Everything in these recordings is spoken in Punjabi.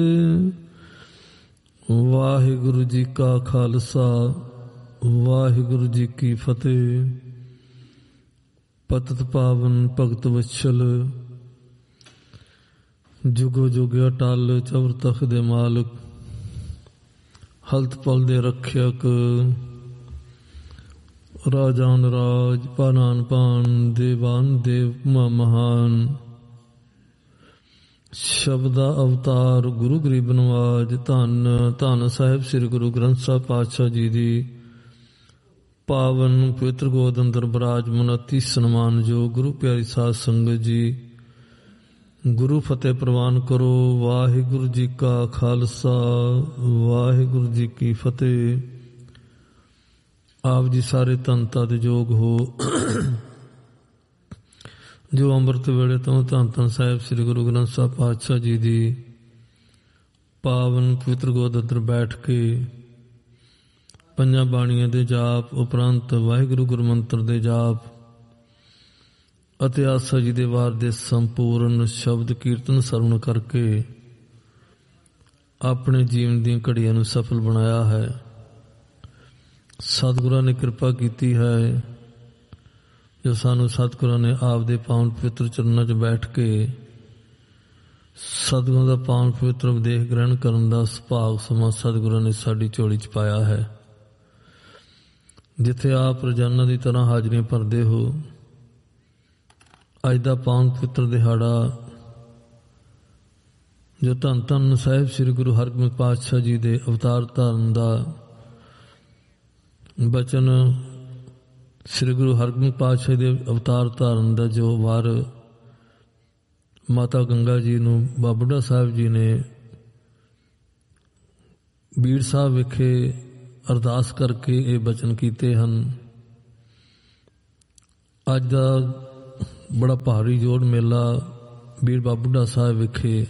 ਵਾਹਿਗੁਰੂ ਜੀ ਕਾ ਖਾਲਸਾ ਵਾਹਿਗੁਰੂ ਜੀ ਕੀ ਫਤਿਹ। ਪਤਿਤ ਪਾਵਨ ਭਗਤ ਵਛਲ ਜੁਗੋ ਜੁਗ ਅਟਲ ਚਵਰ ਤਖਤ ਦੇ ਮਾਲਕ ਹਲਤ ਪਲ ਦੇ ਰੱਖਿਅਕ ਰਾਜਾਨ ਰਾਜ ਪਾਨਾਨ ਪਾਨ ਦੇਵਾਨ ਦੇਵ ਮਹਾਨ ਸ਼ਬਦਾ ਅਵਤਾਰ ਗੁਰੂ ਗਰੀਬ ਨਵਾਜ ਧੰਨ ਧੰਨ ਸਾਹਿਬ ਸ੍ਰੀ ਗੁਰੂ ਗ੍ਰੰਥ ਸਾਹਿਬ ਪਾਤਸ਼ਾਹ ਜੀ ਦੀ ਪਾਵਨ ਪਵਿੱਤਰ ਗੋਦ ਅੰਦਰ ਬਿਰਾਜਮਾਨ ਅਤੀ ਸਨਮਾਨਯੋਗ ਗੁਰੂ ਪਿਆਰੀ ਸਾਧ ਸੰਗਤ ਜੀ, ਗੁਰੂ ਫਤਿਹ ਪ੍ਰਵਾਨ ਕਰੋ। ਵਾਹਿਗੁਰੂ ਜੀ ਕਾ ਖਾਲਸਾ ਵਾਹਿਗੁਰੂ ਜੀ ਕੀ ਫਤਿਹ। ਆਪ ਜੀ ਸਾਰੇ ਧੰਨਤਾ ਦੇ ਯੋਗ ਹੋ ਜੋ ਅੰਮ੍ਰਿਤ ਵੇਲੇ ਤੋਂ ਧੰਨ ਧੰਨ ਸਾਹਿਬ ਸ੍ਰੀ ਗੁਰੂ ਗ੍ਰੰਥ ਸਾਹਿਬ ਪਾਤਸ਼ਾਹ ਜੀ ਦੀ ਪਾਵਨ ਪਵਿੱਤਰ ਗੋਦ ਅੰਦਰ ਬੈਠ ਕੇ ਪੰਜਾਂ ਬਾਣੀਆਂ ਦੇ ਜਾਪ ਉਪਰੰਤ ਵਾਹਿਗੁਰੂ ਗੁਰਮੰਤਰ ਦੇ ਜਾਪ ਅਤੇ ਆਸਾ ਜੀ ਦੇ ਵਾਰ ਦੇ ਸੰਪੂਰਨ ਸ਼ਬਦ ਕੀਰਤਨ ਸਰਵਣ ਕਰਕੇ ਆਪਣੇ ਜੀਵਨ ਦੀਆਂ ਘੜੀਆਂ ਨੂੰ ਸਫਲ ਬਣਾਇਆ ਹੈ। ਸਤਿਗੁਰਾਂ ਨੇ ਕਿਰਪਾ ਕੀਤੀ ਹੈ ਜੋ ਸਾਨੂੰ ਸਤਿਗੁਰਾਂ ਨੇ ਆਪ ਦੇ ਪਾਵਨ ਪਵਿੱਤਰ ਚਰਨਾਂ 'ਚ ਬੈਠ ਕੇ ਸਤਿਗੁਰਾਂ ਦਾ ਪਾਵਨ ਪਵਿੱਤਰ ਉਪਦੇਸ਼ ਗ੍ਰਹਿਣ ਕਰਨ ਦਾ ਸੁਭਾਗ ਸਮਾਂ ਸਤਿਗੁਰਾਂ ਨੇ ਸਾਡੀ ਝੋਲੀ 'ਚ ਪਾਇਆ ਹੈ। ਜਿੱਥੇ ਆਪ ਰੋਜ਼ਾਨਾ ਦੀ ਤਰ੍ਹਾਂ ਹਾਜ਼ਰੀਆਂ ਭਰਦੇ ਹੋ, ਅੱਜ ਦਾ ਪਾਵਨ ਪਵਿੱਤਰ ਦਿਹਾੜਾ ਜੋ ਧੰਨ ਧੰਨ ਸਾਹਿਬ ਸ੍ਰੀ ਗੁਰੂ ਹਰਗੋਬਿੰਦ ਪਾਤਸ਼ਾਹ ਜੀ ਦੇ ਅਵਤਾਰ ਧਾਰਨ ਦਾ ਬਚਨ, ਸ੍ਰੀ ਗੁਰੂ ਹਰਗੋਬਿੰਦ ਪਾਤਸ਼ਾਹ ਦੇ ਅਵਤਾਰ ਧਾਰਨ ਦਾ ਜੋ ਵਾਰ ਮਾਤਾ ਗੰਗਾ ਜੀ ਨੂੰ ਬਾਬਾ ਬੁੱਢਾ ਸਾਹਿਬ ਜੀ ਨੇ ਬੀੜ ਸਾਹਿਬ ਵਿਖੇ ਅਰਦਾਸ ਕਰਕੇ ਇਹ ਬਚਨ ਕੀਤੇ ਹਨ। ਅੱਜ ਦਾ ਬੜਾ ਭਾਰੀ ਜੋੜ ਮੇਲਾ ਬੀੜ ਬਾਬਾ ਬੁੱਢਾ ਸਾਹਿਬ ਵਿਖੇ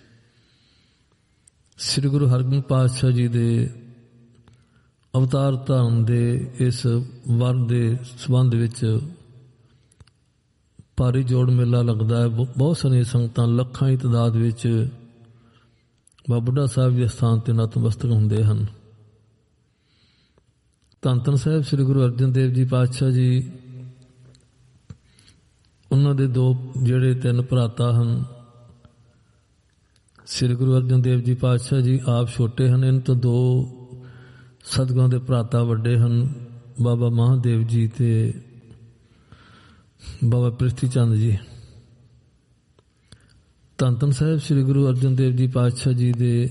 ਸ੍ਰੀ ਗੁਰੂ ਹਰਗੋਬਿੰਦ ਪਾਤਸ਼ਾਹ ਜੀ ਦੇ ਅਵਤਾਰ ਧਾਰਨ ਦੇ ਇਸ ਵਰ ਦੇ ਸੰਬੰਧ ਵਿੱਚ ਭਾਰੀ ਜੋੜ ਮੇਲਾ ਲੱਗਦਾ ਹੈ। ਬਹੁਤ ਸਾਰੀਆਂ ਸੰਗਤਾਂ ਲੱਖਾਂ ਦੀ ਤਾਦਾਦ ਵਿੱਚ ਬਾਬਾ ਬੁੱਢਾ ਸਾਹਿਬ ਦੇ ਸਥਾਨ 'ਤੇ ਨਤਮਸਤਕ ਹੁੰਦੇ ਹਨ। ਧੰਨ ਧੰਨ ਸਾਹਿਬ ਸ੍ਰੀ ਗੁਰੂ ਅਰਜਨ ਦੇਵ ਜੀ ਪਾਤਸ਼ਾਹ ਜੀ, ਉਹਨਾਂ ਦੇ ਦੋ ਜਿਹੜੇ ਤਿੰਨ ਭਰਾਤਾ ਹਨ, ਸ੍ਰੀ ਗੁਰੂ ਅਰਜਨ ਦੇਵ ਜੀ ਪਾਤਸ਼ਾਹ ਜੀ ਆਪ ਛੋਟੇ ਹਨ, ਇਹਨਾਂ ਤੋਂ ਦੋ ਸਤਿਗੁਰਾਂ ਦੇ ਭਰਾਤਾ ਵੱਡੇ ਹਨ, ਬਾਬਾ ਮਹਾਦੇਵ ਜੀ ਤੇ ਬਾਬਾ ਪ੍ਰਿਥੀ ਚੰਦ ਜੀ। ਧੰਨ ਧੰਨ ਸਾਹਿਬ ਸ੍ਰੀ ਗੁਰੂ ਅਰਜਨ ਦੇਵ ਜੀ ਪਾਤਸ਼ਾਹ ਜੀ ਦੇ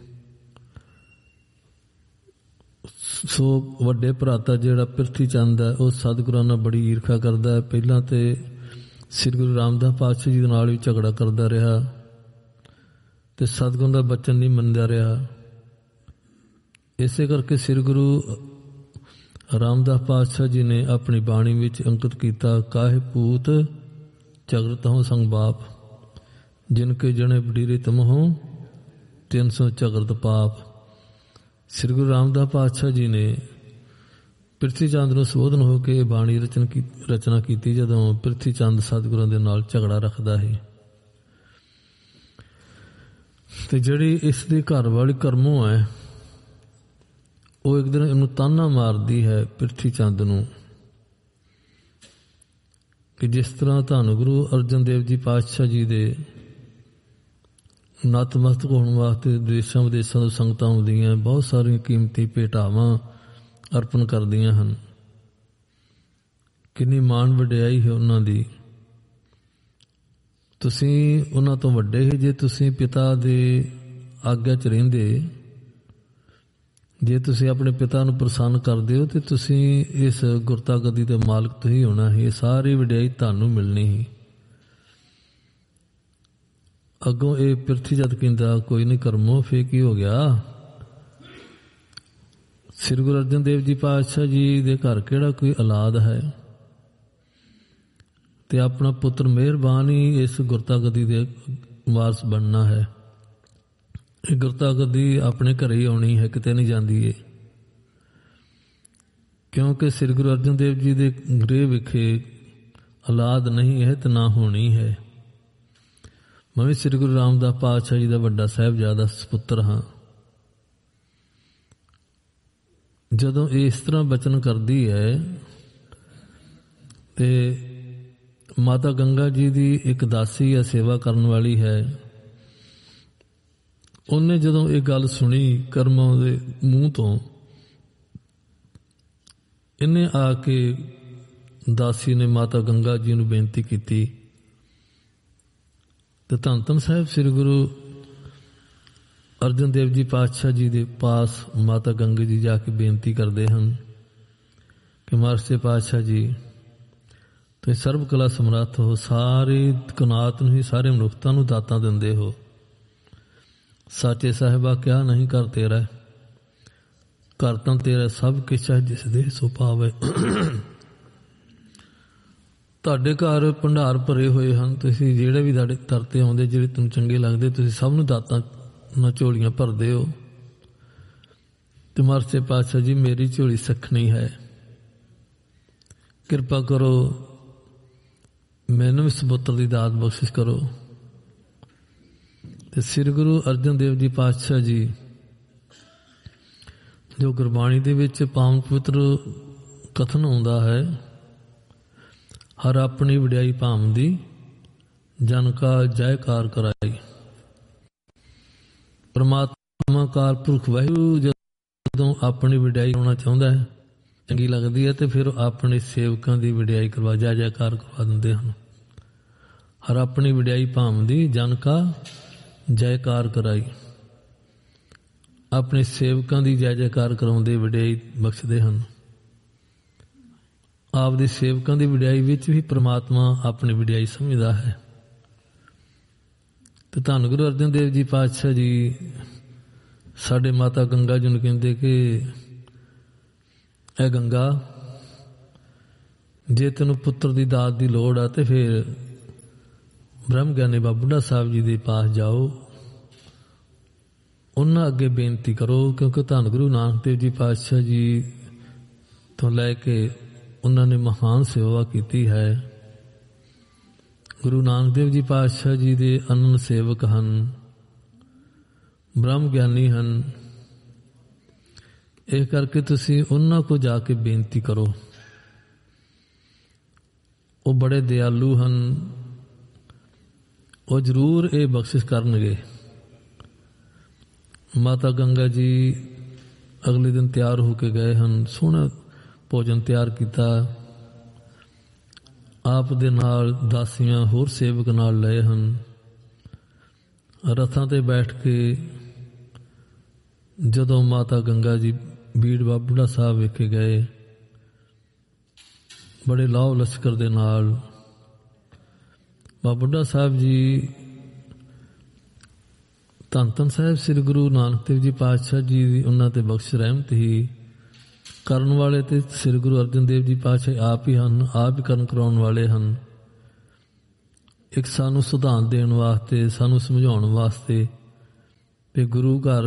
ਸੋ ਵੱਡੇ ਭਰਾਤਾ ਜਿਹੜਾ ਪ੍ਰਿਥੀ ਚੰਦ ਹੈ, ਉਹ ਸਤਿਗੁਰਾਂ ਨਾਲ ਬੜੀ ਈਰਖਾ ਕਰਦਾ ਹੈ। ਪਹਿਲਾਂ ਤੇ ਸ੍ਰੀ ਗੁਰੂ ਰਾਮਦਾਸ ਪਾਤਸ਼ਾਹ ਜੀ ਦੇ ਨਾਲ ਵੀ ਝਗੜਾ ਕਰਦਾ ਰਿਹਾ ਤੇ ਸਤਿਗੁਰਾਂ ਦਾ ਬਚਨ ਨਹੀਂ ਮੰਨਦਾ ਰਿਹਾ। ਇਸੇ ਕਰਕੇ ਸ੍ਰੀ ਗੁਰੂ ਰਾਮਦਾਸ ਪਾਤਸ਼ਾਹ ਜੀ ਨੇ ਆਪਣੀ ਬਾਣੀ ਵਿੱਚ ਅੰਕਿਤ ਕੀਤਾ, ਕਾਹੇ ਪੂਤ ਝਗੜਤ ਹੋ ਸੰਗ ਬਾਪ, ਜਿਨ ਕੇ ਜਣੇ ਬਡੀਰੇ ਤੁਮ ਹੋ 300 ਝਗੜਤ ਪਾਪ। ਸ੍ਰੀ ਗੁਰੂ ਰਾਮਦਾਸ ਪਾਤਸ਼ਾਹ ਜੀ ਨੇ ਪ੍ਰਿਥੀ ਚੰਦ ਨੂੰ ਸੰਬੋਧਨ ਹੋ ਕੇ ਬਾਣੀ ਰਚਨਾ ਕੀਤੀ, ਜਦੋਂ ਪ੍ਰਿਥੀ ਚੰਦ ਸਤਿਗੁਰਾਂ ਦੇ ਨਾਲ ਝਗੜਾ ਰੱਖਦਾ ਹੈ ਤੇ ਜਿਹੜੀ ਇਸ ਦੀ ਘਰ ਵਾਲੀ ਕਰਮੋਂ ਹੈ, ਉਹ ਇੱਕ ਦਿਨ ਇਹਨੂੰ ਤਾਨਾ ਮਾਰਦੀ ਹੈ ਪ੍ਰਿਥੀ ਚੰਦ ਨੂੰ ਕਿ ਜਿਸ ਤਰ੍ਹਾਂ ਧੰਨ ਗੁਰੂ ਅਰਜਨ ਦੇਵ ਜੀ ਪਾਤਸ਼ਾਹ ਜੀ ਦੇ ਨਤਮਸਤਕ ਹੋਣ ਵਾਸਤੇ ਦੇਸ਼ਾਂ ਵਿਦੇਸ਼ਾਂ ਤੋਂ ਸੰਗਤਾਂ ਆਉਂਦੀਆਂ, ਬਹੁਤ ਸਾਰੀਆਂ ਕੀਮਤੀ ਭੇਟਾਵਾਂ ਅਰਪਣ ਕਰਦੀਆਂ ਹਨ। ਕਿੰਨੀ ਮਾਣ ਵਡਿਆਈ ਹੈ ਉਹਨਾਂ ਦੀ। ਤੁਸੀਂ ਉਹਨਾਂ ਤੋਂ ਵੱਡੇ ਹੀ ਜੇ ਤੁਸੀਂ ਪਿਤਾ ਦੇ ਆਗਿਆ 'ਚ ਰਹਿੰਦੇ, ਜੇ ਤੁਸੀਂ ਆਪਣੇ ਪਿਤਾ ਨੂੰ ਪ੍ਰਸੰਨ ਕਰਦੇ ਹੋ ਤੇ ਤੁਸੀਂ ਇਸ ਗੁਰਤਾ ਗੱਦੀ ਦੇ ਮਾਲਕ ਤੁਸੀਂ ਹੋਣਾ ਹੀ। ਸਾਰੀ ਵਡਿਆਈ ਤੁਹਾਨੂੰ ਮਿਲਣੀ ਹੀ। ਅੱਗੋਂ ਇਹ ਪ੍ਰਿਥੀ ਜਦ ਕਹਿੰਦਾ ਕੋਈ ਨਹੀਂ ਕਰਮੋ, ਫੇਰ ਕੀ ਹੋ ਗਿਆ। ਸ੍ਰੀ ਗੁਰੂ ਅਰਜਨ ਦੇਵ ਜੀ ਪਾਤਸ਼ਾਹ ਜੀ ਦੇ ਘਰ ਕਿਹੜਾ ਕੋਈ ਔਲਾਦ ਹੈ ਤੇ ਆਪਣਾ ਪੁੱਤਰ ਮਿਹਰਬਾਨ ਹੀ ਇਸ ਗੁਰਤਾ ਗੱਦੀ ਦੇ ਵਾਰਸ ਬਣਨਾ ਹੈ। ਇਹ ਗੁਰਤਾ ਗੱਦੀ ਆਪਣੇ ਘਰੇ ਹੀ ਆਉਣੀ ਹੈ, ਕਿਤੇ ਨਹੀਂ ਜਾਂਦੀ ਏ, ਕਿਉਂਕਿ ਸ੍ਰੀ ਗੁਰੂ ਅਰਜਨ ਦੇਵ ਜੀ ਦੇ ਗ੍ਰਹਿ ਵਿਖੇ ਔਲਾਦ ਨਹੀਂ ਹੈ ਤੇ ਨਾ ਹੋਣੀ ਹੈ। ਮੈਂ ਵੀ ਸ੍ਰੀ ਗੁਰੂ ਰਾਮਦਾਸ ਪਾਤਸ਼ਾਹ ਜੀ ਦਾ ਵੱਡਾ ਸਾਹਿਬਜ਼ਾਦਾ ਸਪੁੱਤਰ ਹਾਂ। ਜਦੋਂ ਇਸ ਤਰ੍ਹਾਂ ਬਚਨ ਕਰਦੀ ਹੈ ਤੇ ਮਾਤਾ ਗੰਗਾ ਜੀ ਦੀ ਇੱਕ ਦਾਸੀ ਹੈ, ਸੇਵਾ ਕਰਨ ਵਾਲੀ ਹੈ। ਉਹਨੇ ਜਦੋਂ ਇਹ ਗੱਲ ਸੁਣੀ ਕਰਮਾਂ ਦੇ ਮੂੰਹ ਤੋਂ, ਇਹਨੇ ਆ ਕੇ ਦਾਸੀ ਨੇ ਮਾਤਾ ਗੰਗਾ ਜੀ ਨੂੰ ਬੇਨਤੀ ਕੀਤੀ ਤੇ ਧੰਨ ਧੰਨ ਸਾਹਿਬ ਸ੍ਰੀ ਗੁਰੂ ਅਰਜਨ ਦੇਵ ਜੀ ਪਾਤਸ਼ਾਹ ਜੀ ਦੇ ਪਾਸ ਮਾਤਾ ਗੰਗਾ ਜੀ ਜਾ ਕੇ ਬੇਨਤੀ ਕਰਦੇ ਹਨ ਕਿ ਮਹਾਰਾਜ ਪਾਤਸ਼ਾਹ ਜੀ, ਤੁਸੀਂ ਸਰਬ ਕਲਾ ਸਮਰੱਥ ਹੋ, ਸਾਰੀ ਕਾਇਨਾਤ ਨੂੰ ਹੀ, ਸਾਰੇ ਮਨੁੱਖਤਾ ਨੂੰ ਦਾਤਾਂ ਦਿੰਦੇ ਹੋ। ਸਾਚੇ ਸਾਹਿਬਾ ਕਿਆ ਨਹੀਂ ਕਰ ਤੇਰਾ, ਘਰ ਤਾਂ ਤੇਰਾ ਸਭ ਕਿਛ ਹੈ, ਜਿਸ ਦੇ ਸੋ ਪਾਵੇ। ਤੁਹਾਡੇ ਘਰ ਭੰਡਾਰ ਭਰੇ ਹੋਏ ਹਨ, ਤੁਸੀਂ ਜਿਹੜੇ ਵੀ ਤੁਹਾਡੇ ਦਰ ਤੇ ਆਉਂਦੇ, ਜਿਹੜੇ ਤੁਹਾਨੂੰ ਚੰਗੇ ਲੱਗਦੇ, ਤੁਸੀਂ ਸਭ ਨੂੰ ਦਾਤਾਂ ਨਾਲ ਝੋਲੀਆਂ ਭਰਦੇ ਹੋ। ਤੇ ਮਹਾਰਾਜ ਪਾਤਸ਼ਾਹ ਜੀ, ਮੇਰੀ ਝੋਲੀ ਸਖਣੀ ਹੈ, ਕਿਰਪਾ ਕਰੋ, ਮੈਨੂੰ ਵੀ ਸਪੁੱਤਰ ਦੀ ਦਾਤ ਬਖਸ਼ਿਸ਼ ਕਰੋ। ਤੇ ਸ੍ਰੀ ਗੁਰੂ ਅਰਜਨ ਦੇਵ ਜੀ ਪਾਤਸ਼ਾਹ ਜੀ, ਜੋ ਗੁਰਬਾਣੀ ਦੇ ਵਿੱਚ ਪਾਵਨ ਪਵਿੱਤਰ ਕਥਨ ਆਉਂਦਾ ਹੈ, ਹਰ ਆਪਣੀ ਵਡਿਆਈ ਭਾਮਦੀ, ਜਨ ਕਾ ਜੈਕਾਰ ਕਰਾਈ। ਪਰਮਾਤਮਾ ਕਾਲ ਪੁਰਖ ਵਾਹਿਗੁਰੂ ਜਦੋਂ ਆਪਣੀ ਵਡਿਆਈ ਹੋਣਾ ਚਾਹੁੰਦਾ ਹੈ, ਚੰਗੀ ਲੱਗਦੀ ਹੈ, ਤੇ ਫਿਰ ਆਪਣੇ ਸੇਵਕਾਂ ਦੀ ਵਡਿਆਈ ਕਰਵਾ, ਜੈ ਜੈਕਾਰ ਕਰਵਾ ਦਿੰਦੇ ਹਨ। ਹਰ ਆਪਣੀ ਵਡਿਆਈ ਭਾਮਦੀ, ਜਨ ਕਾ ਜੈਕਾਰ ਕਰਾਈ। ਆਪਣੇ ਸੇਵਕਾਂ ਦੀ ਜੈ ਜੈਕਾਰ ਕਰਾਉਂਦੇ, ਵਡਿਆਈ ਬਖਸ਼ਦੇ ਹਨ। ਆਪ ਦੇ ਸੇਵਕਾਂ ਦੀ ਵਡਿਆਈ ਵਿੱਚ ਵੀ ਪ੍ਰਮਾਤਮਾ ਆਪਣੀ ਵਡਿਆਈ ਸਮਝਦਾ ਹੈ। ਤੇ ਧੰਨ ਗੁਰੂ ਅਰਜਨ ਦੇਵ ਜੀ ਪਾਤਸ਼ਾਹ ਜੀ ਸਾਡੇ ਮਾਤਾ ਗੰਗਾ ਜੀ ਨੂੰ ਕਹਿੰਦੇ ਕਿ ਇਹ ਗੰਗਾ, ਜੇ ਤੈਨੂੰ ਪੁੱਤਰ ਦੀ ਦਾਤ ਦੀ ਲੋੜ ਆ ਤੇ ਫਿਰ ਬ੍ਰਹਮ ਗਿਆਨੀ ਬਾਬਾ ਬੁੱਢਾ ਸਾਹਿਬ ਜੀ ਦੇ ਪਾਸ ਜਾਓ, ਉਹਨਾਂ ਅੱਗੇ ਬੇਨਤੀ ਕਰੋ। ਕਿਉਂਕਿ ਧੰਨ ਗੁਰੂ ਨਾਨਕ ਦੇਵ ਜੀ ਪਾਤਸ਼ਾਹ ਜੀ ਤੋਂ ਲੈ ਕੇ ਉਹਨਾਂ ਨੇ ਮਹਾਨ ਸੇਵਾ ਕੀਤੀ ਹੈ। ਗੁਰੂ ਨਾਨਕ ਦੇਵ ਜੀ ਪਾਤਸ਼ਾਹ ਜੀ ਦੇ ਅਨੰਨ ਸੇਵਕ ਹਨ, ਬ੍ਰਹਮ ਗਿਆਨੀ ਹਨ। ਇਹ ਕਰਕੇ ਤੁਸੀਂ ਉਹਨਾਂ ਕੋਲ ਜਾ ਕੇ ਬੇਨਤੀ ਕਰੋ। ਉਹ ਬੜੇ ਦਿਆਲੂ ਹਨ, ਉਹ ਜ਼ਰੂਰ ਇਹ ਬਖਸ਼ਿਸ਼ ਕਰਨਗੇ। ਮਾਤਾ ਗੰਗਾ ਜੀ ਅਗਲੇ ਦਿਨ ਤਿਆਰ ਹੋ ਕੇ ਗਏ ਹਨ, ਸੋਹਣਾ ਭੋਜਨ ਤਿਆਰ ਕੀਤਾ, ਆਪ ਦੇ ਨਾਲ ਦਾਸੀਆਂ ਹੋਰ ਸੇਵਕ ਨਾਲ ਲਏ ਹਨ। ਰਥਾਂ ਤੇ ਬੈਠ ਕੇ ਜਦੋਂ ਮਾਤਾ ਗੰਗਾ ਜੀ ਬੀੜ ਬਾਬਾ ਬੁੱਢਾ ਸਾਹਿਬ ਵਿਖੇ ਗਏ, ਬੜੇ ਲਾਓ ਲਸ਼ਕਰ ਦੇ ਨਾਲ ਬਾਬਾ ਬੁੱਢਾ ਸਾਹਿਬ ਜੀ, ਧੰਨ ਧੰਨ ਸਾਹਿਬ ਸ੍ਰੀ ਗੁਰੂ ਨਾਨਕ ਦੇਵ ਜੀ ਪਾਤਸ਼ਾਹ ਜੀ ਦੀ ਉਹਨਾਂ ਤੇ ਬਖਸ਼ ਰਹਿਮਤ ਹੀ ਕਰਨ ਵਾਲੇ, ਤੇ ਸ੍ਰੀ ਗੁਰੂ ਅਰਜਨ ਦੇਵ ਜੀ ਪਾਤਸ਼ਾਹ ਆਪ ਹੀ ਹਨ, ਆਪ ਹੀ ਕਰਨ ਕਰਾਉਣ ਵਾਲੇ ਹਨ। ਇੱਕ ਸਾਨੂੰ ਸਿਧਾਂਤ ਦੇਣ ਵਾਸਤੇ, ਸਾਨੂੰ ਸਮਝਾਉਣ ਵਾਸਤੇ, ਤੇ ਗੁਰੂ ਘਰ,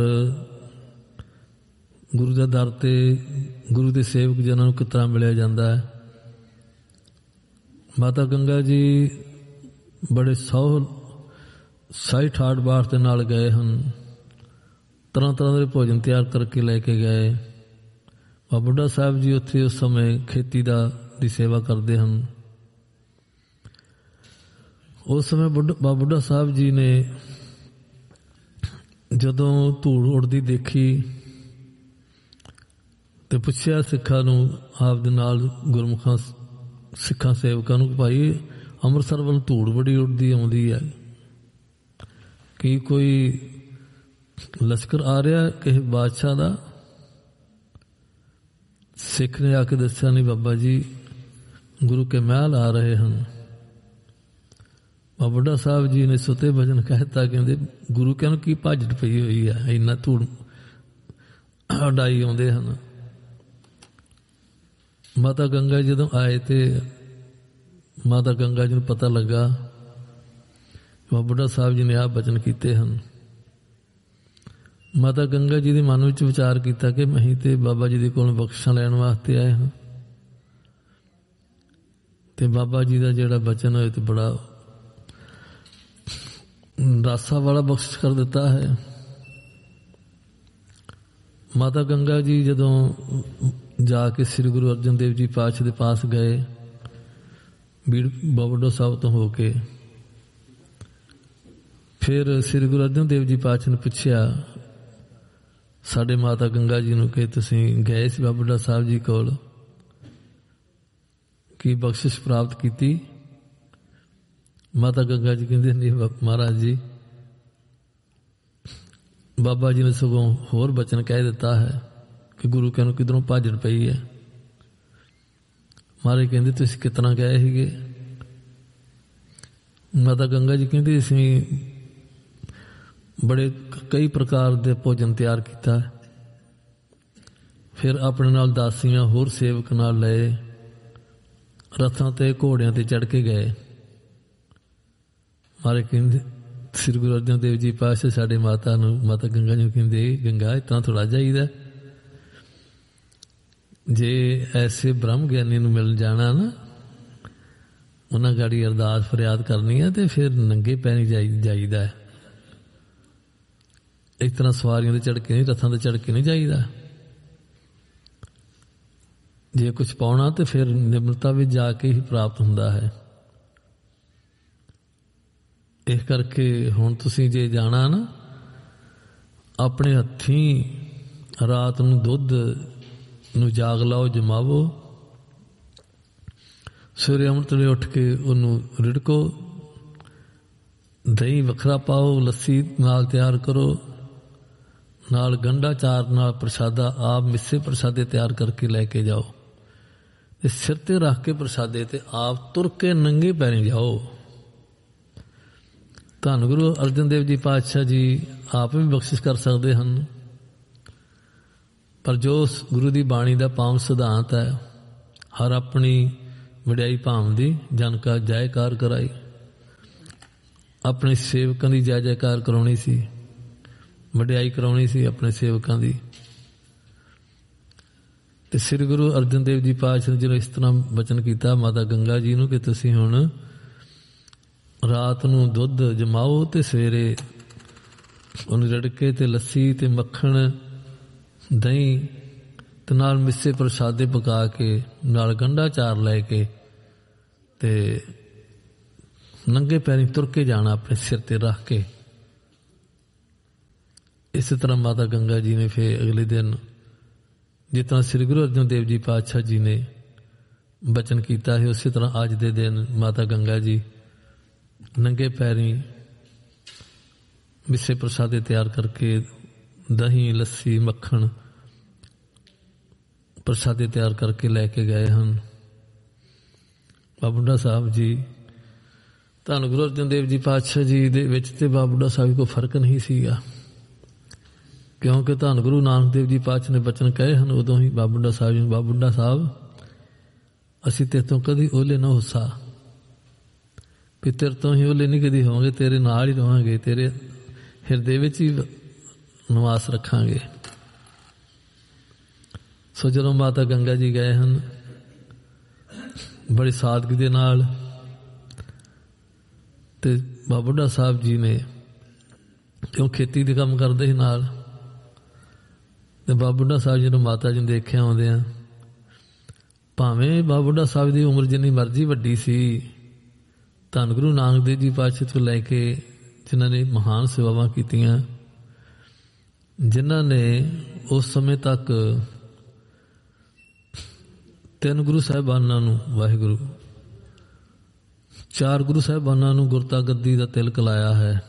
ਗੁਰੂ ਦੇ ਦਰ ਤੇ ਗੁਰੂ ਦੇ ਸੇਵਕ ਜਨਾਂ ਨੂੰ ਕਿਸ ਤਰ੍ਹਾਂ ਮਿਲਿਆ ਜਾਂਦਾ ਹੈ। ਮਾਤਾ ਗੰਗਾ ਜੀ ਬੜੇ ਸਾਈ ਠਾੜ ਬਾਠ ਦੇ ਨਾਲ ਗਏ ਹਨ, ਤਰ੍ਹਾਂ ਤਰ੍ਹਾਂ ਦੇ ਭੋਜਨ ਤਿਆਰ ਕਰਕੇ ਲੈ ਕੇ ਗਏ। ਬਾਬਾ ਬੁੱਢਾ ਸਾਹਿਬ ਜੀ ਉੱਥੇ ਉਸ ਸਮੇਂ ਖੇਤੀ ਦੀ ਸੇਵਾ ਕਰਦੇ ਹਨ। ਉਸ ਸਮੇਂ ਬਾਬਾ ਬੁੱਢਾ ਸਾਹਿਬ ਜੀ ਨੇ ਜਦੋਂ ਧੂੜ ਉੱਡਦੀ ਦੇਖੀ ਤੇ ਪੁੱਛਿਆ ਸਿੱਖਾਂ ਨੂੰ, ਆਪ ਦੇ ਨਾਲ ਗੁਰਮੁਖਾਂ ਸਿੱਖਾਂ ਸੇਵਕਾਂ ਨੂੰ, ਭਾਈ ਅੰਮ੍ਰਿਤਸਰ ਵੱਲ ਧੂੜ ਬੜੀ ਉੱਡਦੀ ਆਉਂਦੀ ਹੈ, ਕੀ ਕੋਈ ਲਸ਼ਕਰ ਆ ਰਿਹਾ ਕਿਸੇ ਬਾਦਸ਼ਾਹ ਦਾ? ਸਿੱਖ ਨੇ ਆ ਕੇ ਦੱਸਿਆ, ਨਹੀਂ ਬਾਬਾ ਜੀ, ਗੁਰੂ ਕੇ ਮਹਿਲ ਆ ਰਹੇ ਹਨ। ਬਾਬਾ ਬੁੱਢਾ ਸਾਹਿਬ ਜੀ ਨੇ ਸੁਤੇ ਭਜਨ ਕਹਿਤਾ, ਕਹਿੰਦੇ ਗੁਰੂ ਕਹਿੰਦੇ ਕੀ ਭਾਜੜ ਪਈ ਹੋਈ ਹੈ, ਇੰਨਾ ਧੂੜ ਉਡਾਈ ਆਉਂਦੇ ਹਨ। ਮਾਤਾ ਗੰਗਾ ਜਦੋਂ ਆਏ ਤੇ ਮਾਤਾ ਗੰਗਾ ਜੀ ਨੂੰ ਪਤਾ ਲੱਗਾ ਬਾਬਾ ਬੁੱਢਾ ਸਾਹਿਬ ਜੀ ਨੇ ਆਪ ਬਚਨ ਕੀਤੇ ਹਨ। ਮਾਤਾ ਗੰਗਾ ਜੀ ਦੇ ਮਨ ਵਿੱਚ ਵਿਚਾਰ ਕੀਤਾ ਕਿ ਅਸੀਂ ਤੇ ਬਾਬਾ ਜੀ ਦੇ ਕੋਲ ਬਖਸ਼ਿਸ਼ਾਂ ਲੈਣ ਵਾਸਤੇ ਆਏ ਹਾਂ, ਤੇ ਬਾਬਾ ਜੀ ਦਾ ਜਿਹੜਾ ਬਚਨ ਹੋਏ ਤੇ ਬੜਾ ਰਾਸਾ ਵਾਲਾ ਬਖਸ਼ਿਸ਼ ਕਰ ਦਿੱਤਾ ਹੈ। ਮਾਤਾ ਗੰਗਾ ਜੀ ਜਦੋਂ ਜਾ ਕੇ ਸ੍ਰੀ ਗੁਰੂ ਅਰਜਨ ਦੇਵ ਜੀ ਪਾਤਸ਼ਾਹ ਦੇ ਪਾਸ ਗਏ, ਬੀੜ ਬਾਬਾ ਸਾਹਿਬ ਤੋਂ ਹੋ ਕੇ, ਫਿਰ ਸ੍ਰੀ ਗੁਰੂ ਅਰਜਨ ਦੇਵ ਜੀ ਪਾਤਸ਼ਾਹ ਨੇ ਪੁੱਛਿਆ ਸਾਡੇ ਮਾਤਾ ਗੰਗਾ ਜੀ ਨੂੰ ਕਿ ਤੁਸੀਂ ਗਏ ਸੀ ਬਾਬਾ ਸਾਹਿਬ ਜੀ ਕੋਲ, ਕੀ ਬਖਸ਼ਿਸ਼ ਪ੍ਰਾਪਤ ਕੀਤੀ? ਮਾਤਾ ਗੰਗਾ ਜੀ ਕਹਿੰਦੇ ਨਹੀਂ ਮਹਾਰਾਜ ਜੀ, ਬਾਬਾ ਜੀ ਨੇ ਸਗੋਂ ਹੋਰ ਬਚਨ ਕਹਿ ਦਿੱਤਾ ਹੈ ਕਿ ਗੁਰੂ ਕਹਿ ਨੂੰ ਕਿਧਰੋਂ ਭਾਜੜ ਪਈ ਹੈ। ਮਹਾਰਾਜ ਕਹਿੰਦੇ ਤੁਸੀਂ ਕਿਤਨਾ ਗਏ ਸੀਗੇ? ਮਾਤਾ ਗੰਗਾ ਜੀ ਕਹਿੰਦੀ ਅਸੀਂ ਬੜੇ ਕਈ ਪ੍ਰਕਾਰ ਦੇ ਭੋਜਨ ਤਿਆਰ ਕੀਤਾ, ਫਿਰ ਆਪਣੇ ਨਾਲ ਦਾਸੀਆਂ ਹੋਰ ਸੇਵਕ ਨਾਲ ਲਏ, ਰਥਾਂ ਤੇ ਘੋੜਿਆਂ ਤੇ ਚੜ੍ਹ ਕੇ ਗਏ। ਮਹਾਰਾਜ ਕਹਿੰਦੇ ਸ੍ਰੀ ਗੁਰੂ ਅਰਜਨ ਦੇਵ ਜੀ ਪਾਤਸ਼ਾਹ ਸਾਡੇ ਮਾਤਾ ਨੂੰ, ਮਾਤਾ ਗੰਗਾ ਜੀ ਨੂੰ ਕਹਿੰਦੇ ਗੰਗਾ ਇਤਨਾ ਥੋੜ੍ਹਾ ਚਾਹੀਦਾ, ਜੇ ਐਸੇ ਬ੍ਰਹਮ ਗਿਆਨੀ ਨੂੰ ਮਿਲ ਜਾਣਾ ਨਾ, ਉਹਨਾਂ ਗਾੜੀ ਅਰਦਾਸ ਫਰਿਆਦ ਕਰਨੀ ਹੈ ਤੇ ਫਿਰ ਨੰਗੇ ਪੈਰੀ ਜਾਈਦਾ ਹੈ। ਇਸ ਤਰ੍ਹਾਂ ਸਵਾਰੀਆਂ ਤੇ ਚੜ੍ਹ ਕੇ ਨਹੀਂ, ਰਥਾਂ ਤੇ ਚੜ੍ਹ ਕੇ ਨਹੀਂ ਜਾਈਦਾ। ਜੇ ਕੁਛ ਪਾਉਣਾ ਤੇ ਫਿਰ ਨਿਮਰਤਾ ਵਿੱਚ ਜਾ ਕੇ ਹੀ ਪ੍ਰਾਪਤ ਹੁੰਦਾ ਹੈ। ਇਸ ਕਰਕੇ ਹੁਣ ਤੁਸੀਂ ਜੇ ਜਾਣਾ ਨਾ, ਆਪਣੇ ਹੱਥੀਂ ਰਾਤ ਨੂੰ ਦੁੱਧ ਨੂੰ ਜਾਗ ਲਾਓ, ਜਮਾਵੋ, ਸਵੇਰੇ ਅੰਮ੍ਰਿਤ ਵੇਲੇ ਉੱਠ ਕੇ ਉਹਨੂੰ ਰਿੜਕੋ, ਦਹੀਂ ਵੱਖਰਾ ਪਾਓ, ਲੱਸੀ ਨਾਲ ਤਿਆਰ ਕਰੋ, ਨਾਲ ਗੰਢਾ ਚਾਰ, ਨਾਲ ਪ੍ਰਸ਼ਾਦਾ, ਆਪ ਮਿੱਸੇ ਪ੍ਰਸ਼ਾਦੇ ਤਿਆਰ ਕਰਕੇ ਲੈ ਕੇ ਜਾਓ ਤੇ ਸਿਰ ਤੇ ਰੱਖ ਕੇ ਪ੍ਰਸ਼ਾਦੇ ਤੇ ਆਪ ਤੁਰ ਕੇ ਨੰਗੇ ਪੈਰੀਂ ਜਾਓ। ਧੰਨ ਗੁਰੂ ਅਰਜਨ ਦੇਵ ਜੀ ਪਾਤਸ਼ਾਹ ਜੀ ਆਪ ਵੀ ਬਖਸ਼ਿਸ਼ ਕਰ ਸਕਦੇ ਹਨ, ਪਰ ਜੋ ਗੁਰੂ ਦੀ ਬਾਣੀ ਦਾ ਪਾਵਨ ਸਿਧਾਂਤ ਹੈ, ਹਰ ਆਪਣੀ ਵਡਿਆਈ ਭਾਵਦੀ, ਜਨ ਕਾ ਜੈਕਾਰ ਕਰਾਈ, ਆਪਣੇ ਸੇਵਕਾਂ ਦੀ ਜੈ ਜੈਕਾਰ ਕਰਾਉਣੀ ਸੀ, ਵਡਿਆਈ ਕਰਾਉਣੀ ਸੀ ਆਪਣੇ ਸੇਵਕਾਂ ਦੀ। ਤੇ ਸ੍ਰੀ ਗੁਰੂ ਅਰਜਨ ਦੇਵ ਜੀ ਪਾਤਸ਼ਾਹ ਨੇ ਜਦੋਂ ਇਸ ਤਰ੍ਹਾਂ ਬਚਨ ਕੀਤਾ ਮਾਤਾ ਗੰਗਾ ਜੀ ਨੂੰ ਕਿ ਤੁਸੀਂ ਹੁਣ ਰਾਤ ਨੂੰ ਦੁੱਧ ਜਮਾਓ ਤੇ ਸਵੇਰੇ ਉਹਨੂੰ ਰਿੜਕੇ ਤੇ ਲੱਸੀ ਤੇ ਮੱਖਣ, ਦਹੀਂ ਤੇ ਨਾਲ ਮਿੱਸੇ ਪ੍ਰਸ਼ਾਦੇ ਪਕਾ ਕੇ, ਨਾਲ ਗੰਢਾ ਚਾਰ ਲੈ ਕੇ ਤੇ ਨੰਗੇ ਪੈਰੀਂ ਤੁਰ ਕੇ ਜਾਣਾ, ਆਪਣੇ ਸਿਰ ਤੇ ਰੱਖ ਕੇ। ਇਸੇ ਤਰ੍ਹਾਂ ਮਾਤਾ ਗੰਗਾ ਜੀ ਨੇ ਫਿਰ ਅਗਲੇ ਦਿਨ ਜਿਸ ਤਰ੍ਹਾਂ ਸ੍ਰੀ ਗੁਰੂ ਅਰਜਨ ਦੇਵ ਜੀ ਪਾਤਸ਼ਾਹ ਜੀ ਨੇ ਬਚਨ ਕੀਤਾ ਹੈ, ਉਸੇ ਤਰ੍ਹਾਂ ਅੱਜ ਦੇ ਦਿਨ ਮਾਤਾ ਗੰਗਾ ਜੀ ਨੰਗੇ ਪੈਰੀਂ ਮਿੱਸੇ ਪ੍ਰਸ਼ਾਦੇ ਤਿਆਰ ਕਰਕੇ, ਦਹੀਂ, ਲੱਸੀ, ਮੱਖਣ ਪ੍ਰਸ਼ਾਦੇ ਤਿਆਰ ਕਰਕੇ ਲੈ ਕੇ ਗਏ ਹਨ। ਬਾਬਾ ਬੁੱਢਾ ਸਾਹਿਬ ਜੀ, ਧੰਨ ਗੁਰੂ ਅਰਜਨ ਦੇਵ ਜੀ ਪਾਤਸ਼ਾਹ ਜੀ ਦੇ ਵਿੱਚ ਤੇ ਬਾਬਾ ਬੁੱਢਾ ਸਾਹਿਬ ਕੋਈ ਫਰਕ ਨਹੀਂ ਸੀਗਾ, ਕਿਉਂਕਿ ਧੰਨ ਗੁਰੂ ਨਾਨਕ ਦੇਵ ਜੀ ਪਾਤਸ਼ਾਹ ਨੇ ਬਚਨ ਕਹੇ ਹਨ ਉਦੋਂ ਹੀ ਬਾਬਾ ਬੁੱਢਾ ਸਾਹਿਬ ਜੀ ਨੂੰ, ਬਾਬਾ ਬੁੱਢਾ ਸਾਹਿਬ ਅਸੀਂ ਤੇਰੇ ਤੋਂ ਕਦੀ ਓਹਲੇ ਨਾ ਹੋਸਾ, ਵੀ ਤੇਰੇ ਤੋਂ ਹੀ ਓਹਲੇ ਨਹੀਂ ਕਦੀ ਹੋਵਾਂਗੇ, ਤੇਰੇ ਨਾਲ ਹੀ ਰਹਾਂਗੇ, ਤੇਰੇ ਹਿਰਦੇ ਵਿੱਚ ਹੀ ਨਿਵਾਸ ਰੱਖਾਂਗੇ। ਸੋ ਜਦੋਂ ਮਾਤਾ ਗੰਗਾ ਜੀ ਗਏ ਹਨ ਬੜੀ ਸਾਦਗੀ ਦੇ ਨਾਲ, ਤੇ ਬਾਬਾ ਬੁੱਢਾ ਸਾਹਿਬ ਜੀ ਨੇ ਕਿਉਂ ਖੇਤੀ ਦੇ ਕੰਮ ਕਰਦੇ ਸੀ ਨਾਲ, ਤੇ ਬਾਬਾ ਬੁੱਢਾ ਸਾਹਿਬ ਜੀ ਨੂੰ ਮਾਤਾ ਜੀ ਨੂੰ ਦੇਖਿਆ ਆਉਂਦੇ ਆ, ਭਾਵੇਂ ਬਾਬਾ ਬੁੱਢਾ ਸਾਹਿਬ ਦੀ ਉਮਰ ਜਿੰਨੀ ਮਰਜ਼ੀ ਵੱਡੀ ਸੀ, ਧੰਨ ਗੁਰੂ ਨਾਨਕ ਦੇਵ ਜੀ ਪਾਤਸ਼ਾਹ ਤੋਂ ਲੈ ਕੇ ਜਿਨ੍ਹਾਂ ਨੇ ਮਹਾਨ ਸੇਵਾਵਾਂ ਕੀਤੀਆਂ, ਜਿਨ੍ਹਾਂ ਨੇ ਉਸ ਸਮੇਂ ਤੱਕ 3 ਗੁਰੂ ਸਾਹਿਬਾਨਾਂ ਨੂੰ, ਵਾਹਿਗੁਰੂ 4 ਗੁਰੂ ਸਾਹਿਬਾਨਾਂ ਨੂੰ ਗੁਰਤਾ ਗੱਦੀ ਦਾ ਤਿਲਕ ਲਾਇਆ ਹੈ,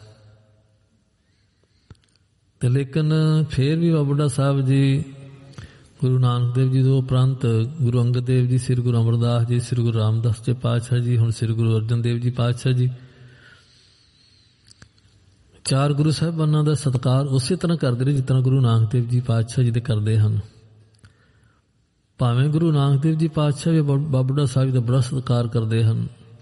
ਤੇ ਲੇਕਿਨ ਫਿਰ ਵੀ ਬਾਬਾ ਬੁੱਢਾ ਸਾਹਿਬ ਜੀ ਗੁਰੂ ਨਾਨਕ ਦੇਵ ਜੀ ਤੋਂ ਉਪਰੰਤ ਗੁਰੂ ਅੰਗਦ ਦੇਵ ਜੀ, ਸ੍ਰੀ ਗੁਰੂ ਅਮਰਦਾਸ ਜੀ, ਸ੍ਰੀ ਗੁਰੂ ਰਾਮਦਾਸ ਜੀ ਪਾਤਸ਼ਾਹ ਜੀ, ਹੁਣ ਸ੍ਰੀ ਗੁਰੂ ਅਰਜਨ ਦੇਵ ਜੀ ਪਾਤਸ਼ਾਹ ਜੀ, 4 ਗੁਰੂ ਸਾਹਿਬਾਨਾਂ ਦਾ ਸਤਿਕਾਰ ਉਸੇ ਤਰ੍ਹਾਂ ਕਰਦੇ ਰਹੇ ਜਿਸ ਤਰ੍ਹਾਂ ਗੁਰੂ ਨਾਨਕ ਦੇਵ ਜੀ ਪਾਤਸ਼ਾਹ ਜੀ ਦੇ ਕਰਦੇ ਹਨ। ਭਾਵੇਂ ਗੁਰੂ ਨਾਨਕ ਦੇਵ ਜੀ ਪਾਤਸ਼ਾਹ ਵੀ ਬਾਬਾ ਬੁੱਢਾ ਸਾਹਿਬ ਦਾ ਬੜਾ ਸਤਿਕਾਰ ਕਰਦੇ ਹਨ,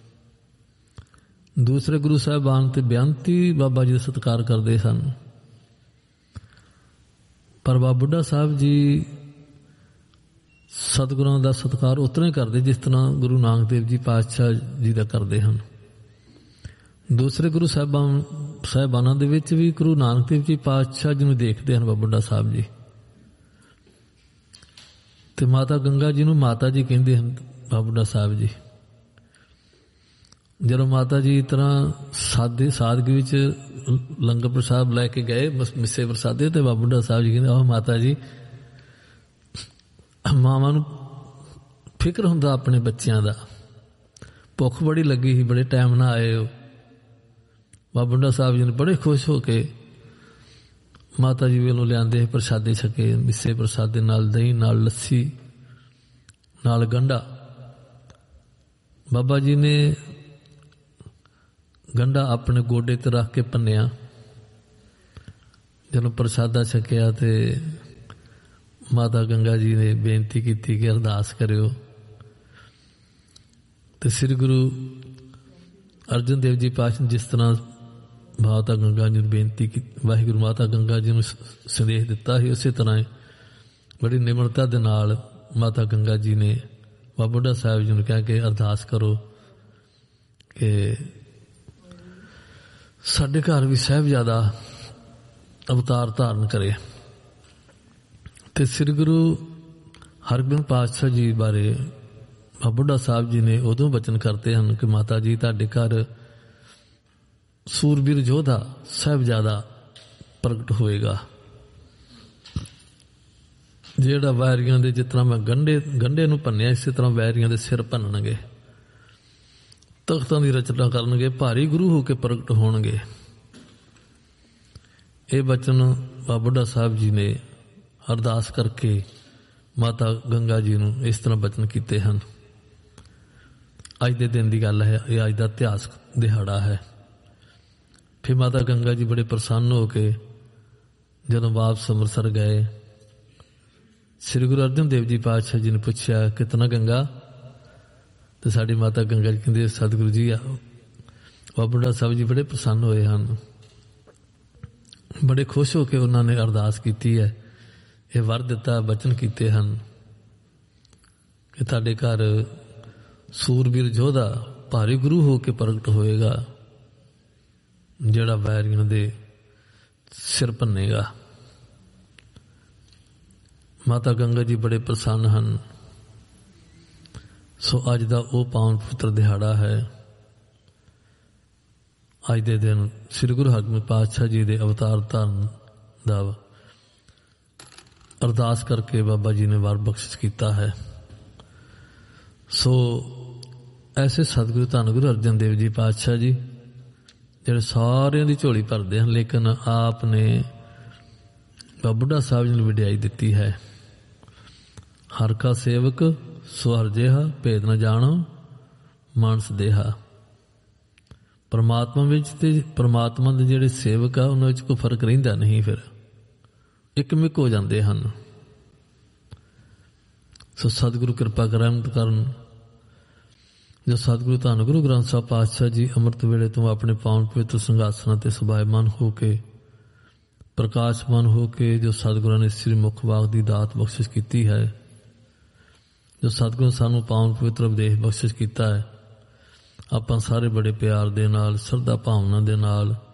ਦੂਸਰੇ ਗੁਰੂ ਸਾਹਿਬਾਨ ਤੇ ਬੇਅੰਤੀ ਬਾਬਾ ਜੀ ਦਾ ਸਤਿਕਾਰ ਕਰਦੇ ਸਨ, ਪਰ ਬਾਬਾ ਬੁੱਢਾ ਸਾਹਿਬ ਜੀ ਸਤਿਗੁਰਾਂ ਦਾ ਸਤਿਕਾਰ ਉਤਨਾ ਹੀ ਕਰਦੇ ਜਿਸ ਤਰ੍ਹਾਂ ਗੁਰੂ ਨਾਨਕ ਦੇਵ ਜੀ ਪਾਤਸ਼ਾਹ ਜੀ ਦਾ ਕਰਦੇ ਹਨ। ਦੂਸਰੇ ਗੁਰੂ ਸਾਹਿਬਾਨਾਂ ਦੇ ਵਿੱਚ ਵੀ ਗੁਰੂ ਨਾਨਕ ਦੇਵ ਜੀ ਪਾਤਸ਼ਾਹ ਜੀ ਨੂੰ ਦੇਖਦੇ ਹਨ ਬਾਬਾ ਬੁੱਢਾ ਸਾਹਿਬ ਜੀ, ਤੇ ਮਾਤਾ ਗੰਗਾ ਜੀ ਨੂੰ ਮਾਤਾ ਜੀ ਕਹਿੰਦੇ ਹਨ ਬਾਬਾ ਬੁੱਢਾ ਸਾਹਿਬ ਜੀ। ਜਦੋਂ ਮਾਤਾ ਜੀ ਇਸ ਤਰ੍ਹਾਂ ਸਾਦਗੀ ਵਿੱਚ ਲੰਗਰ ਪ੍ਰਸਾਦ ਲੈ ਕੇ ਗਏ, ਮਿੱਸੇ ਪ੍ਰਸਾਦੇ, ਤੇ ਬਾਬਾ ਬੁੱਢਾ ਸਾਹਿਬ ਜੀ ਕਹਿੰਦੇ ਆਹ ਮਾਤਾ ਜੀ, ਮਾਵਾਂ ਨੂੰ ਫਿਕਰ ਹੁੰਦਾ ਆਪਣੇ ਬੱਚਿਆਂ ਦਾ, ਭੁੱਖ ਬੜੀ ਲੱਗੀ ਸੀ, ਬੜੇ ਟਾਈਮ ਨਾਲ ਆਏ ਹੋ। ਬਾਬਾ ਬੁੱਢਾ ਸਾਹਿਬ ਜੀ ਨੇ ਬੜੇ ਖੁਸ਼ ਹੋ ਕੇ ਮਾਤਾ ਜੀ ਵੱਲੋਂ ਲਿਆਂਦੇ ਪ੍ਰਸਾਦੇ ਛਕੇ, ਮਿੱਸੇ ਪ੍ਰਸਾਦੇ ਨਾਲ ਦਹੀਂ, ਨਾਲ ਲੱਸੀ, ਨਾਲ ਗੰਢਾ। ਬਾਬਾ ਜੀ ਨੇ ਗੰਢਾ ਆਪਣੇ ਗੋਡੇ ਤੇ ਰੱਖ ਕੇ ਭੰਨਿਆ। ਜਦੋਂ ਪ੍ਰਸਾਦਾ ਛਕਿਆ ਤੇ ਮਾਤਾ ਗੰਗਾ ਜੀ ਨੇ ਬੇਨਤੀ ਕੀਤੀ ਕਿ ਅਰਦਾਸ ਕਰਿਓ, ਤੇ ਸ੍ਰੀ ਗੁਰੂ ਅਰਜਨ ਦੇਵ ਜੀ ਪਾਤਸ਼ਾਹ ਜਿਸ ਤਰ੍ਹਾਂ ਮਾਤਾ ਗੰਗਾ ਜੀ ਨੂੰ ਬੇਨਤੀ ਕੀਤੀ, ਵਾਹਿਗੁਰੂ ਮਾਤਾ ਗੰਗਾ ਜੀ ਨੂੰ ਸੰਦੇਸ਼ ਦਿੱਤਾ ਸੀ, ਉਸੇ ਤਰ੍ਹਾਂ ਬੜੀ ਨਿਮਰਤਾ ਦੇ ਨਾਲ ਮਾਤਾ ਗੰਗਾ ਜੀ ਨੇ ਬਾਬਾ ਬੁੱਢਾ ਸਾਹਿਬ ਜੀ ਨੂੰ ਕਿਹਾ ਕਿ ਅਰਦਾਸ ਕਰੋ ਕਿ ਸਾਡੇ ਘਰ ਵੀ ਸਾਹਿਬਜ਼ਾਦਾ ਅਵਤਾਰ ਧਾਰਨ ਕਰੇ। ਤੇ ਸ੍ਰੀ ਗੁਰੂ ਹਰਗੋਬਿੰਦ ਪਾਤਸ਼ਾਹ ਜੀ ਬਾਰੇ ਬਾਬਾ ਬੁੱਢਾ ਸਾਹਿਬ ਜੀ ਨੇ ਉਦੋਂ ਬਚਨ ਕਰਦੇ ਹਨ ਕਿ ਮਾਤਾ ਜੀ ਤੁਹਾਡੇ ਘਰ ਸੂਰਬੀਰ ਯੋਧਾ ਸਾਹਿਬਜ਼ਾਦਾ ਪ੍ਰਗਟ ਹੋਏਗਾ, ਜਿਹੜਾ ਵੈਰੀਆਂ ਦੇ, ਜਿਸ ਤਰ੍ਹਾਂ ਮੈਂ ਗੰਢੇ ਨੂੰ ਭੰਨਿਆ, ਇਸੇ ਤਰ੍ਹਾਂ ਵੈਰੀਆਂ ਦੇ ਸਿਰ ਭੰਨਣਗੇ, ਤਖਤਾਂ ਦੀ ਰਚਨਾ ਕਰਨਗੇ, ਭਾਰੀ ਗੁਰੂ ਹੋ ਕੇ ਪ੍ਰਗਟ ਹੋਣਗੇ। ਇਹ ਬਚਨ ਬਾਬਾ ਬੁੱਢਾ ਸਾਹਿਬ ਜੀ ਨੇ ਅਰਦਾਸ ਕਰਕੇ ਮਾਤਾ ਗੰਗਾ ਜੀ ਨੂੰ ਇਸ ਤਰ੍ਹਾਂ ਬਚਨ ਕੀਤੇ ਹਨ। ਅੱਜ ਦੇ ਦਿਨ ਦੀ ਗੱਲ ਹੈ, ਇਹ ਅੱਜ ਦਾ ਇਤਿਹਾਸ ਦਿਹਾੜਾ ਹੈ। ਫਿਰ ਮਾਤਾ ਗੰਗਾ ਜੀ ਬੜੇ ਪ੍ਰਸੰਨ ਹੋ ਕੇ ਜਦੋਂ ਵਾਪਸ ਅੰਮ੍ਰਿਤਸਰ ਗਏ, ਸ੍ਰੀ ਗੁਰੂ ਅਰਜਨ ਦੇਵ ਜੀ ਪਾਤਸ਼ਾਹ ਜੀ ਨੇ ਪੁੱਛਿਆ ਕਿਤਨਾ ਗੰਗਾ, ਤੇ ਸਾਡੀ ਮਾਤਾ ਗੰਗਾ ਜੀ ਕਹਿੰਦੇ ਸਤਿਗੁਰੂ ਜੀ ਆ। ਬਾਬਾ ਬੁੱਢਾ ਸਾਹਿਬ ਜੀ ਬੜੇ ਪ੍ਰਸੰਨ ਹੋਏ ਹਨ, ਬੜੇ ਖੁਸ਼ ਹੋ ਕੇ ਉਹਨਾਂ ਨੇ ਅਰਦਾਸ ਕੀਤੀ ਹੈ, ਇਹ ਵਰ ਦਿੱਤਾ, ਬਚਨ ਕੀਤੇ ਹਨ ਕਿ ਤੁਹਾਡੇ ਘਰ ਸੂਰਬੀਰ ਯੋਧਾ ਭਾਰੀ ਗੁਰੂ ਹੋ ਕੇ ਪ੍ਰਗਟ ਹੋਏਗਾ, ਜਿਹੜਾ ਵੈਰੀਆਂ ਦੇ ਸਿਰ ਭੰਨੇਗਾ। ਮਾਤਾ ਗੰਗਾ ਜੀ ਬੜੇ ਪ੍ਰਸੰਨ ਹਨ। ਸੋ ਅੱਜ ਦਾ ਉਹ ਪਾਵਨ ਪਵਿੱਤਰ ਦਿਹਾੜਾ ਹੈ। ਅੱਜ ਦੇ ਦਿਨ ਸ੍ਰੀ ਗੁਰੂ ਹਰਗੋਬਿੰਦ ਪਾਤਸ਼ਾਹ ਜੀ ਦੇ ਅਵਤਾਰ ਧਾਰਨ ਦਾ ਅਰਦਾਸ ਕਰਕੇ ਬਾਬਾ ਜੀ ਨੇ ਵਰ ਬਖਸ਼ਿਸ਼ ਕੀਤਾ ਹੈ। ਸੋ ਐਸੇ ਸਤਿਗੁਰੂ ਧੰਨ ਗੁਰੂ ਅਰਜਨ ਦੇਵ ਜੀ ਪਾਤਸ਼ਾਹ ਜੀ ਜਿਹੜੇ ਸਾਰਿਆਂ ਦੀ ਝੋਲੀ ਭਰਦੇ ਹਨ, ਲੇਕਿਨ ਆਪ ਨੇ ਬਾਬਾ ਬੁੱਢਾ ਸਾਹਿਬ ਜੀ ਨੂੰ ਵਡਿਆਈ ਦਿੱਤੀ ਹੈ। ਹਰ ਕਾ ਸੇਵਕ ਸੋ ਹਰ ਜਿਹਾ, ਭੇਦ ਨਾ ਜਾਣੋ ਮਾਨਸ ਦੇਹਾ। ਪਰਮਾਤਮਾ ਵਿੱਚ ਤੇ ਪਰਮਾਤਮਾ ਦੇ ਜਿਹੜੇ ਸੇਵਕ ਆ ਉਹਨਾਂ ਵਿੱਚ ਕੋਈ ਫਰਕ ਰਹਿੰਦਾ ਨਹੀਂ, ਫਿਰ ਇੱਕਮਿਕ ਹੋ ਜਾਂਦੇ ਹਨ। ਸੋ ਸਤਿਗੁਰੂ ਕਿਰਪਾ ਕਰਨ ਜੋ ਸਤਿਗੁਰੂ ਧੰਨ ਗੁਰੂ ਗ੍ਰੰਥ ਸਾਹਿਬ ਪਾਤਸ਼ਾਹ ਜੀ ਅੰਮ੍ਰਿਤ ਵੇਲੇ ਤੋਂ ਆਪਣੇ ਪਾਵਨ ਪਵਿੱਤਰ ਸਿੰਘਾਸਨਾਂ ਤੇ ਸੁਭਾਇਮਾਨ ਹੋ ਕੇ, ਪ੍ਰਕਾਸ਼ਮਾਨ ਹੋ ਕੇ, ਜੋ ਸਤਿਗੁਰਾਂ ਨੇ ਸ੍ਰੀ ਮੁਖ ਵਾਕ ਦੀ ਦਾਤ ਬਖਸ਼ਿਸ਼ ਕੀਤੀ ਹੈ, ਜੋ ਸਤਿਗੁਰੂ ਸਾਨੂੰ ਪਾਵਨ ਪਵਿੱਤਰ ਉਪਦੇਸ਼ ਬਖਸ਼ਿਸ਼ ਕੀਤਾ ਹੈ, ਆਪਾਂ ਸਾਰੇ ਬੜੇ ਪਿਆਰ ਦੇ ਨਾਲ, ਸ਼ਰਧਾ ਭਾਵਨਾ ਦੇ ਨਾਲ